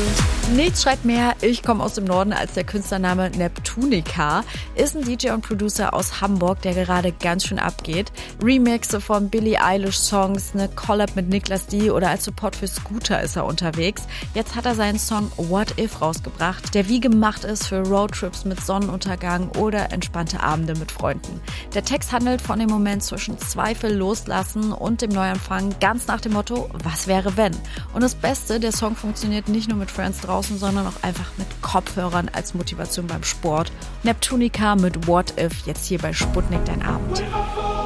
Nichts schreit mehr, ich komme aus dem Norden, als der Künstlername Neptunica. Ist ein DJ und Producer aus Hamburg, der gerade ganz schön abgeht. Remixe von Billie Eilish Songs, eine Collab mit Niklas D oder als Support für Scooter ist er unterwegs. Jetzt hat er seinen Song What If rausgebracht, der wie gemacht ist für Roadtrips mit Sonnenuntergang oder entspannte Abende mit Freunden. Der Text handelt von dem Moment zwischen Zweifel loslassen und dem Neuanfang, ganz nach dem Motto, was wäre wenn? Und das Beste, der Song funktioniert nicht nur mit Friends draußen, sondern auch einfach mit Kopfhörern als Motivation beim Sport. Neptunica mit What If, jetzt hier bei Sputnik dein Abend.